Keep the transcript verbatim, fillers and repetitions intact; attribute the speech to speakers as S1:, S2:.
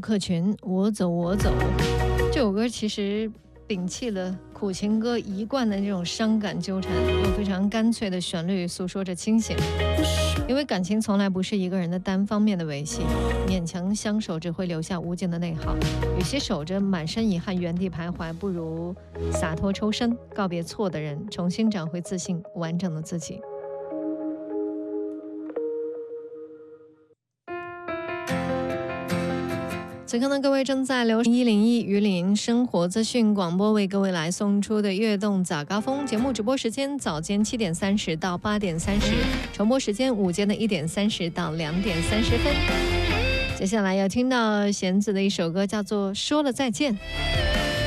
S1: 客群，我走我走。这首歌其实摒弃了苦情歌一贯的那种伤感纠缠，用非常干脆的旋律诉说着清醒。因为感情从来不是一个人的单方面的维系，勉强相守只会留下无尽的内耗。与其守着满身遗憾原地徘徊，不如洒脱抽身，告别错的人，重新找回自信，完整的自己。此刻呢，各位正在留一零一榆林生活资讯广播为各位来送出的悦动早高峰节目直播时间，早间七点三十到八点三十，重播时间午间的一点三十到两点三十分。接下来要听到弦子的一首歌，叫做《说了再见》。